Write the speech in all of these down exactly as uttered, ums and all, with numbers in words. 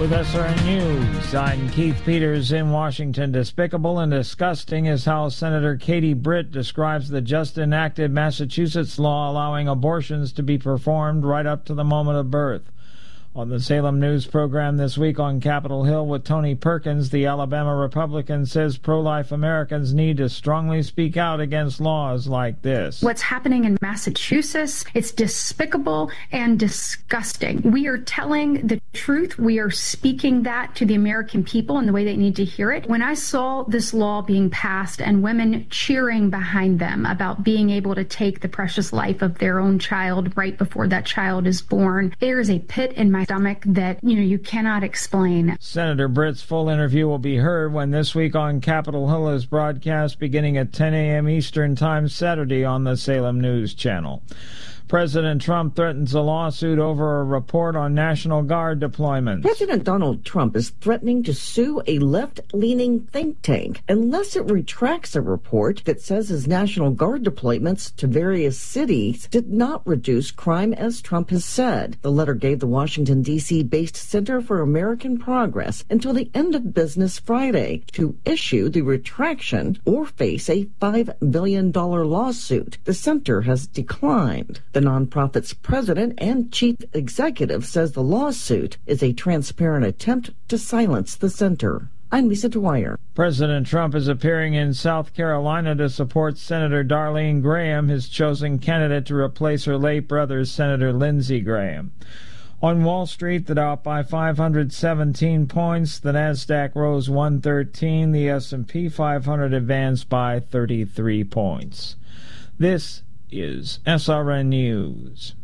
With S R N News, I'm Keith Peters in Washington. Despicable and disgusting is how Senator Katie Britt describes the just enacted Massachusetts law allowing abortions to be performed right up to the moment of birth. On the Salem News program this week on Capitol Hill with Tony Perkins, the Alabama Republican says pro-life Americans need to strongly speak out against laws like this. What's happening in Massachusetts, it's despicable and disgusting. We are telling the truth. We are speaking that to the American people in the way they need to hear it. When I saw this law being passed and women cheering behind them about being able to take the precious life of their own child right before that child is born, there is a pit in my stomach that, you know, you cannot explain. Senator Britt's full interview will be heard when This Week on Capitol Hill is broadcast beginning at ten a.m. Eastern Time Saturday on the Salem News Channel. President Trump threatens a lawsuit over a report on National Guard deployments. President Donald Trump is threatening to sue a left-leaning think tank unless it retracts a report that says his National Guard deployments to various cities did not reduce crime as Trump has said. The letter gave the Washington, D C-based Center for American Progress until the end of business Friday to issue the retraction or face a five billion dollars lawsuit. The center has declined. The nonprofit's president and chief executive says the lawsuit is a transparent attempt to silence the center. I'm Lisa Dwyer. President Trump is appearing in South Carolina to support Senator Darlene Graham, his chosen candidate to replace her late brother, Senator Lindsey Graham. On Wall Street, the Dow up by five hundred seventeen points, the Nasdaq rose one thirteen, the S and P five hundred advanced by thirty-three points. This is S R N News.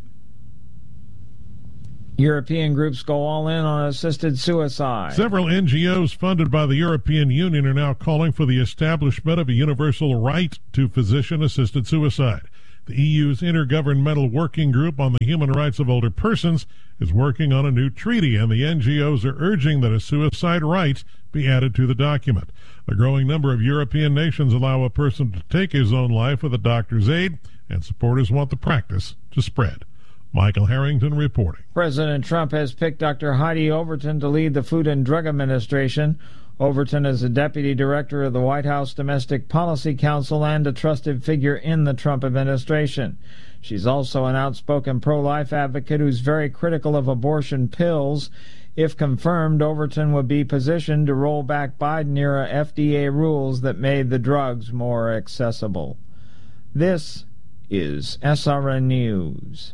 European groups go all in on assisted suicide. Several N G Os funded by the European Union are now calling for the establishment of a universal right to physician-assisted suicide. The E U's Intergovernmental Working Group on the Human Rights of Older Persons is working on a new treaty, and the N G Os are urging that a suicide right be added to the document. A growing number of European nations allow a person to take his own life with a doctor's aid, and supporters want the practice to spread. Michael Harrington reporting. President Trump has picked Doctor Heidi Overton to lead the Food and Drug Administration. Overton is a deputy director of the White House Domestic Policy Council and a trusted figure in the Trump administration. She's also an outspoken pro-life advocate who's very critical of abortion pills. If confirmed, Overton would be positioned to roll back Biden-era F D A rules that made the drugs more accessible. This is S R N News.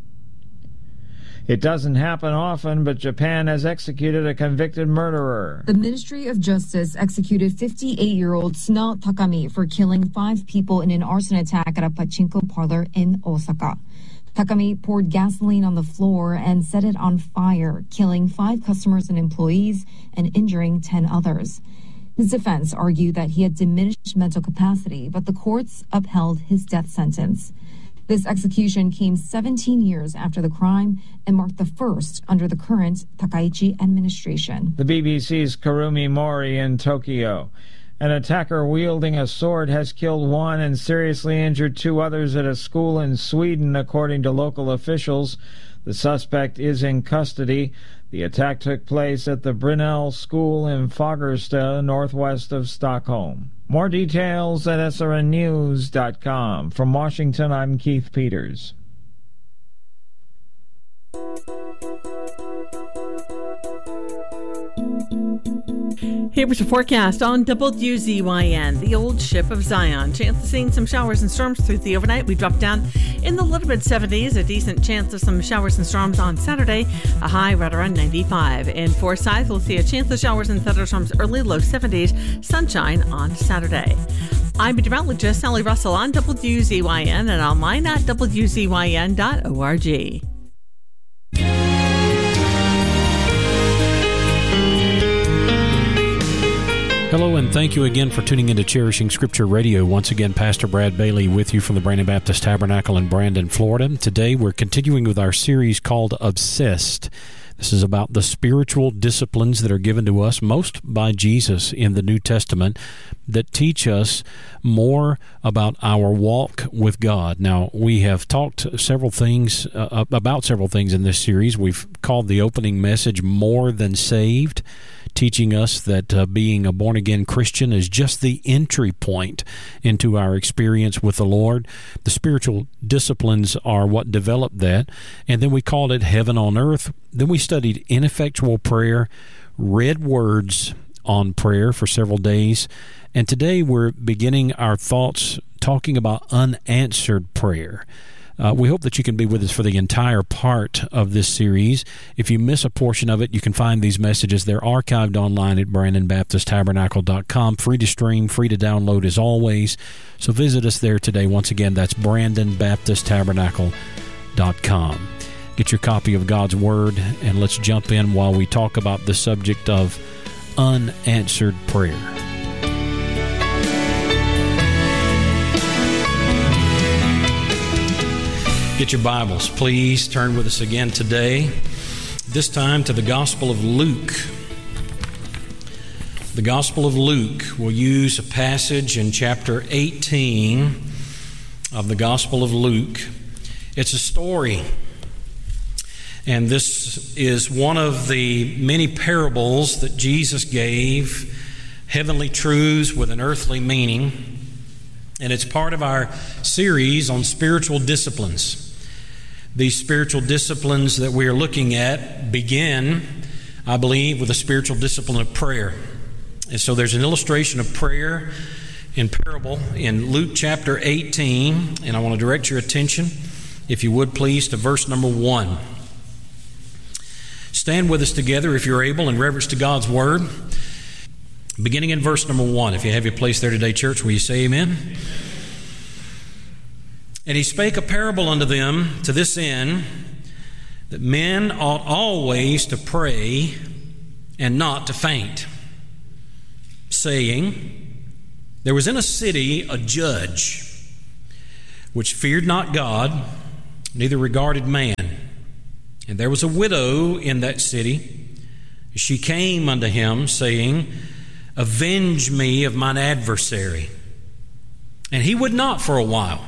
It doesn't happen often, but Japan has executed a convicted murderer. The Ministry of Justice executed fifty-eight-year-old Suna Takami for killing five people in an arson attack at a pachinko parlor in Osaka. Takami poured gasoline on the floor and set it on fire, killing five customers and employees and injuring ten others. His defense argued that he had diminished mental capacity, but the courts upheld his death sentence. This execution came seventeen years after the crime and marked the first under the current Takaichi administration. The B B C's Kurumi Mori in Tokyo. An attacker wielding a sword has killed one and seriously injured two others at a school in Sweden, according to local officials. The suspect is in custody. The attack took place at the Brinell School in Fagersta, northwest of Stockholm. More details at S R N news dot com. From Washington, I'm Keith Peters. Here was your forecast on W Z Y N, the old ship of Zion. Chance of seeing some showers and storms through the overnight. We drop down in the low to mid seventies. A decent chance of some showers and storms on Saturday. A high right around ninety-five. In Forsyth, we'll see a chance of showers and thunderstorms early low seventies. Sunshine on Saturday. I'm meteorologist Sally Russell on W Z Y N and online at W Z Y N dot org. Hello, and thank you again for tuning into Cherishing Scripture Radio. Once again, Pastor Brad Bailey with you from the Brandon Baptist Tabernacle in Brandon, Florida. Today, we're continuing with our series called Obsessed. This is about the spiritual disciplines that are given to us, most by Jesus in the New Testament, that teach us more about our walk with God. Now, we have talked several things uh, about several things in this series. We've called the opening message More Than Saved, teaching us that uh, being a born-again Christian is just the entry point into our experience with the Lord. The spiritual disciplines are what develop that. And then we called it Heaven on Earth. Then we studied ineffectual prayer, read words on prayer for several days. And today we're beginning our thoughts talking about unanswered prayer. Uh, we hope that you can be with us for the entire part of this series. If you miss a portion of it, you can find these messages. They're archived online at brandon baptist tabernacle dot com. Free to stream, free to download as always. So visit us there today. Once again, that's brandon baptist tabernacle dot com. Get your copy of God's Word, and let's jump in while we talk about the subject of unanswered prayer. Get your Bibles. Please turn with us again today, this time to the Gospel of Luke. The Gospel of Luke. We'll use a passage in chapter eighteen of the Gospel of Luke. It's a story, and this is one of the many parables that Jesus gave, heavenly truths with an earthly meaning, and it's part of our series on spiritual disciplines. These spiritual disciplines that we are looking at begin, I believe, with the spiritual discipline of prayer. And so there's an illustration of prayer in parable in Luke chapter eighteen, and I want to direct your attention, if you would please, to verse number one. Stand with us together, if you're able, in reverence to God's Word. Beginning in verse number one. If you have your place there today, church, will you say amen? And he spake a parable unto them to this end, that men ought always to pray and not to faint, saying, There was in a city a judge, which feared not God, neither regarded man. And there was a widow in that city. She came unto him, saying, Avenge me of mine adversary. And he would not for a while.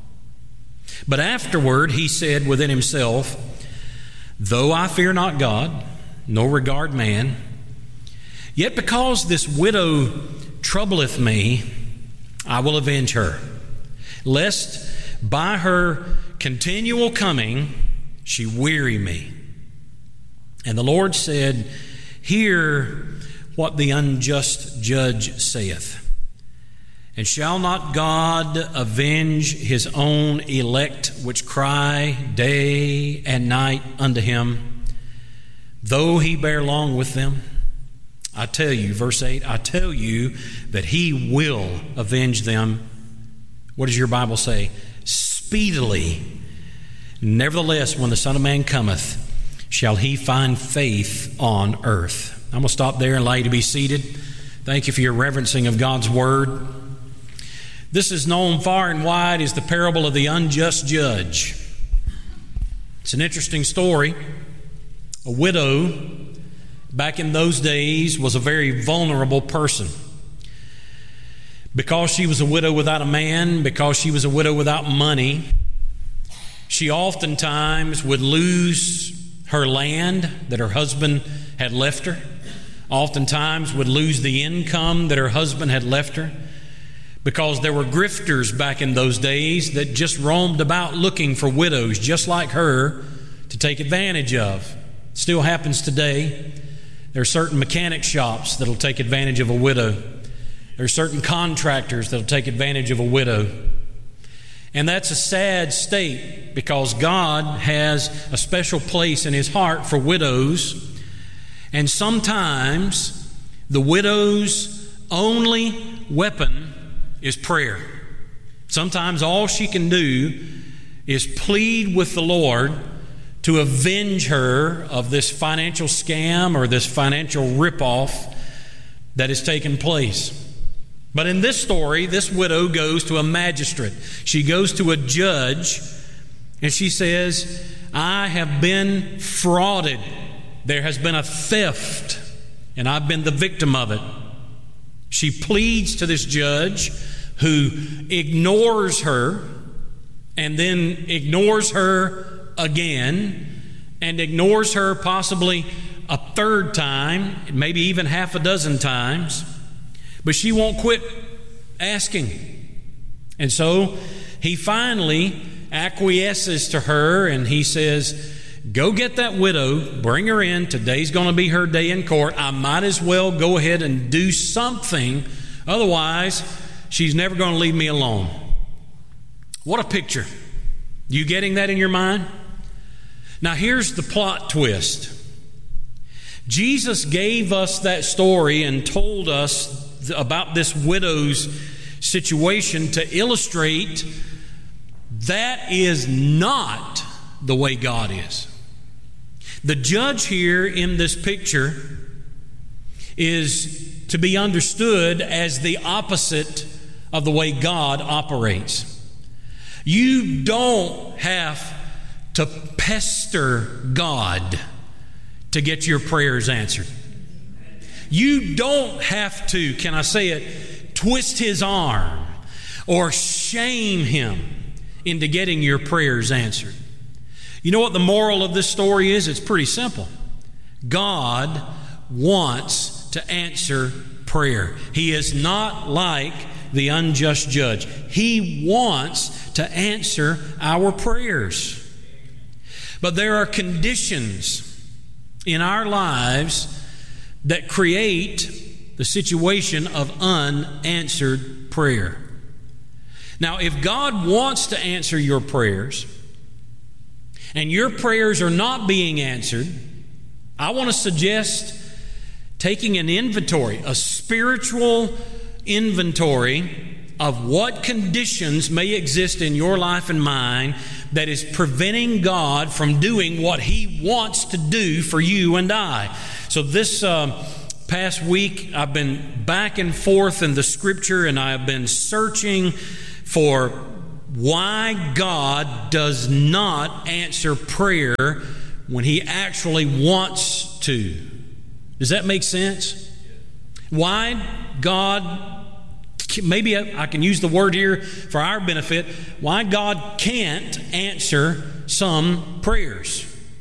But afterward he said within himself, Though I fear not God, nor regard man, yet because this widow troubleth me, I will avenge her, lest by her continual coming she weary me. And the Lord said, Hear what the unjust judge saith. And shall not God avenge his own elect, which cry day and night unto him, though he bear long with them? I tell you, verse eight, I tell you that he will avenge them. What does your Bible say? Speedily. Nevertheless, when the Son of Man cometh, shall he find faith on earth. I'm going to stop there and allow you to be seated. Thank you for your reverencing of God's Word. This is known far and wide as the parable of the unjust judge. It's an interesting story. A widow, back in those days, was a very vulnerable person. Because she was a widow without a man, because she was a widow without money, she oftentimes would lose her land that her husband had left her, oftentimes would lose the income that her husband had left her, because there were grifters back in those days that just roamed about looking for widows just like her to take advantage of. Still happens today. There are certain mechanic shops that'll take advantage of a widow. There are certain contractors that'll take advantage of a widow. And that's a sad state, because God has a special place in His heart for widows. And sometimes the widow's only weapon is prayer. Sometimes all she can do is plead with the Lord to avenge her of this financial scam or this financial ripoff that has taken place. But in this story, this widow goes to a magistrate. She goes to a judge, and she says, I have been frauded There has been a theft, and I've been the victim of it. She pleads to this judge who ignores her and then ignores her again and ignores her possibly a third time, maybe even half a dozen times. But she won't quit asking. And so he finally acquiesces to her and he says, go get that widow, bring her in. Today's going to be her day in court. I might as well go ahead and do something. Otherwise, she's never going to leave me alone. What a picture. You getting that in your mind? Now here's the plot twist. Jesus gave us that story and told us about this widow's situation to illustrate that is not the way God is. The judge here in this picture is to be understood as the opposite of the way God operates. You don't have to pester God to get your prayers answered. You don't have to, can I say it, twist His arm or shame Him into getting your prayers answered. You know what the moral of this story is? It's pretty simple. God wants to answer prayer. He is not like the unjust judge. He wants to answer our prayers. But there are conditions in our lives that create the situation of unanswered prayer. Now, if God wants to answer your prayers, and your prayers are not being answered, I want to suggest taking an inventory, a spiritual inventory of what conditions may exist in your life and mine that is preventing God from doing what He wants to do for you and I. So this uh, past week, I've been back and forth in the Scripture, and I have been searching for why God does not answer prayer when He actually wants to. Does that make sense? Why God, maybe I can use the word here for our benefit, why God can't answer some prayers.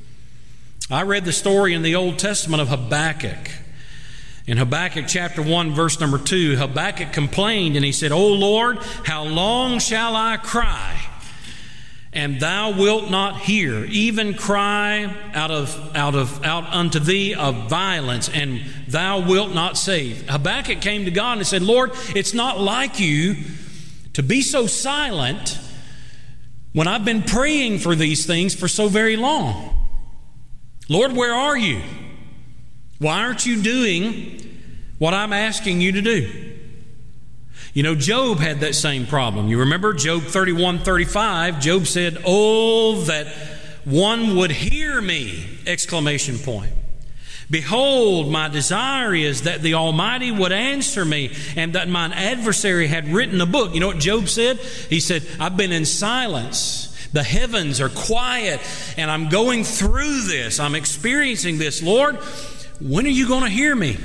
I read the story in the Old Testament of Habakkuk. In Habakkuk chapter one, verse number two, Habakkuk complained and he said, O Lord, how long shall I cry, and thou wilt not hear, even cry out of out of out unto thee of violence, and thou wilt not save. Habakkuk came to God and said, Lord, it's not like you to be so silent when I've been praying for these things for so very long. Lord, where are you? Why aren't you doing what I'm asking you to do? You know, Job had that same problem. You remember Job thirty-one thirty-five, Job said, oh, that one would hear me! Exclamation point. Behold, my desire is that the Almighty would answer me, and that mine adversary had written a book. You know what Job said? He said, I've been in silence. The heavens are quiet, and I'm going through this. I'm experiencing this. Lord, when are you going to hear me?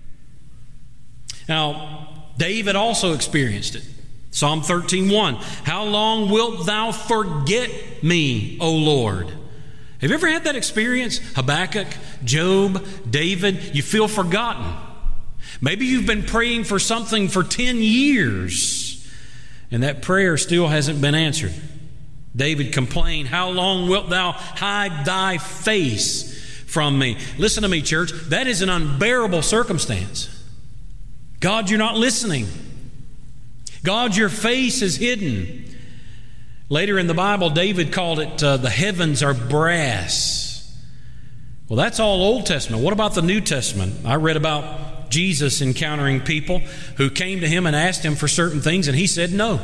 Now, David also experienced it. Psalm thirteen one. How long wilt thou forget me, O Lord? Have you ever had that experience? Habakkuk, Job, David, you feel forgotten. Maybe you've been praying for something for ten years, and that prayer still hasn't been answered. David complained, how long wilt thou hide thy face from me? Listen to me, church. That is an unbearable circumstance. God, you're not listening. God, your face is hidden. Later in the Bible, David called it uh, the heavens are brass. Well, that's all Old Testament. What about the New Testament? I read about Jesus encountering people who came to him and asked him for certain things, and he said no.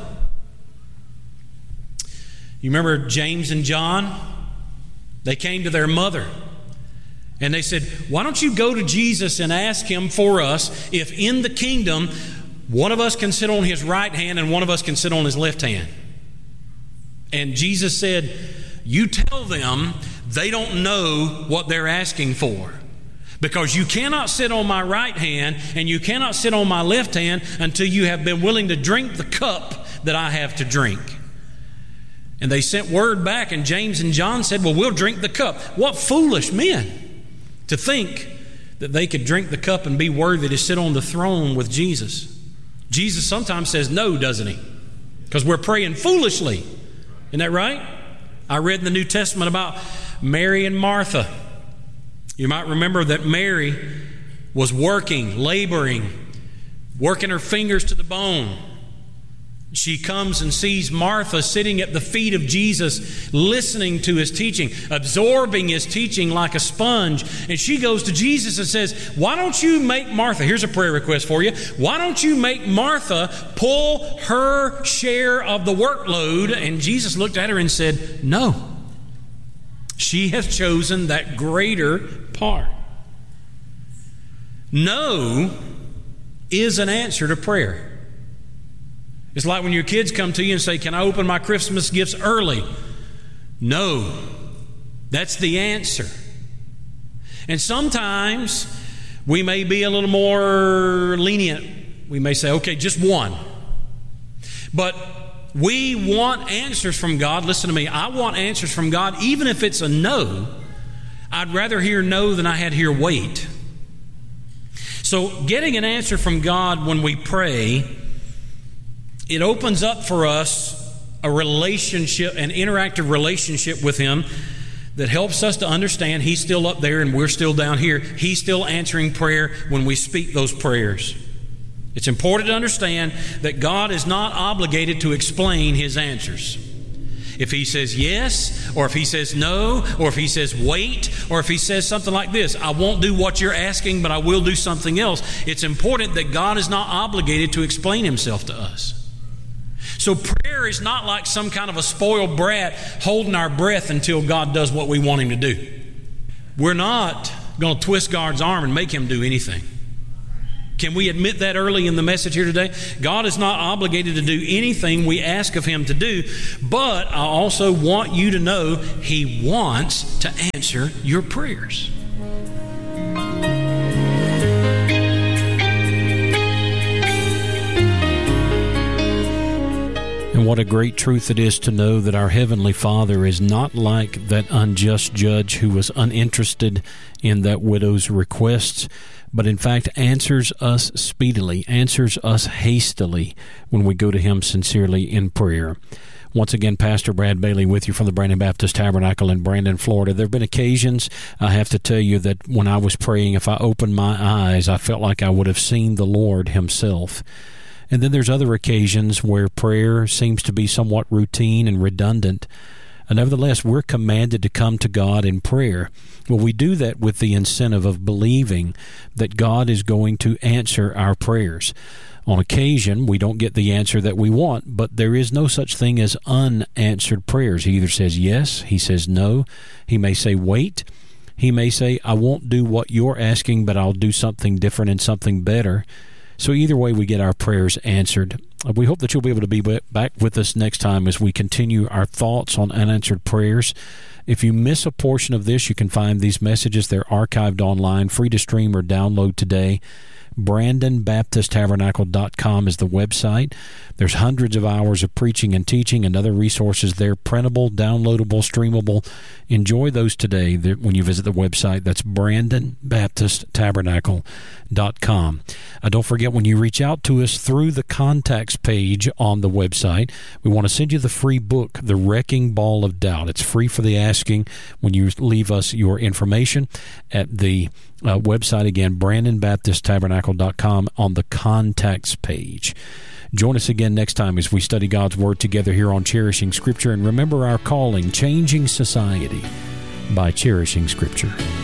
You remember James and John? They came to their mother and they said, why don't you go to Jesus and ask him for us if in the kingdom one of us can sit on his right hand and one of us can sit on his left hand? And Jesus said, you tell them they don't know what they're asking for. Because you cannot sit on my right hand and you cannot sit on my left hand until you have been willing to drink the cup that I have to drink. And they sent word back, and James and John said, well, we'll drink the cup. What foolish men to think that they could drink the cup and be worthy to sit on the throne with Jesus. Jesus sometimes says no, doesn't he? Because we're praying foolishly. Isn't that right? I read in the New Testament about Mary and Martha. You might remember that Mary was working, laboring, working her fingers to the bone. She comes and sees Martha sitting at the feet of Jesus, listening to his teaching, absorbing his teaching like a sponge. And she goes to Jesus and says, why don't you make Martha, here's a prayer request for you, why don't you make Martha pull her share of the workload? And Jesus looked at her and said, no. She has chosen that greater part. No is an answer to prayer. It's like when your kids come to you and say, can I open my Christmas gifts early? No. That's the answer. And sometimes we may be a little more lenient. We may say, okay, just one. But we want answers from God. Listen to me. I want answers from God, even if it's a no. I'd rather hear no than I had hear wait. So getting an answer from God when we pray, it opens up for us a relationship, an interactive relationship with Him that helps us to understand He's still up there and we're still down here. He's still answering prayer when we speak those prayers. It's important to understand that God is not obligated to explain His answers. If He says yes, or if He says no, or if He says wait, or if He says something like this, I won't do what you're asking, but I will do something else. It's important that God is not obligated to explain Himself to us. So prayer is not like some kind of a spoiled brat holding our breath until God does what we want Him to do. We're not going to twist God's arm and make Him do anything. Can we admit that early in the message here today? God is not obligated to do anything we ask of Him to do, but I also want you to know He wants to answer your prayers. And what a great truth it is to know that our Heavenly Father is not like that unjust judge who was uninterested in that widow's requests, but in fact answers us speedily, answers us hastily when we go to Him sincerely in prayer. Once again, Pastor Brad Bailey with you from the Brandon Baptist Tabernacle in Brandon, Florida. There have been occasions, I have to tell you, that when I was praying, if I opened my eyes, I felt like I would have seen the Lord Himself. And then there's other occasions where prayer seems to be somewhat routine and redundant. And nevertheless, we're commanded to come to God in prayer. Well, we do that with the incentive of believing that God is going to answer our prayers. On occasion, we don't get the answer that we want, but there is no such thing as unanswered prayers. He either says yes, He says no. He may say wait. He may say, I won't do what you're asking, but I'll do something different and something better. So either way, we get our prayers answered. We hope that you'll be able to be back with us next time as we continue our thoughts on unanswered prayers. If you miss a portion of this, you can find these messages. They're archived online, free to stream or download today. Brandon Baptist Tabernacle dot com is the website. There's hundreds of hours of preaching and teaching and other resources there, printable, downloadable, streamable. Enjoy those today when you visit the website. That's Brandon Baptist Tabernacle dot com. Uh, don't forget, when you reach out to us through the contacts page on the website, we want to send you the free book, The Wrecking Ball of Doubt. It's free for the asking when you leave us your information at the uh, website, again, Brandon Baptist Tabernacle dot com, on the contacts page. Join us again next time as we study God's Word together here on Cherishing Scripture. And remember our calling, changing society by cherishing Scripture.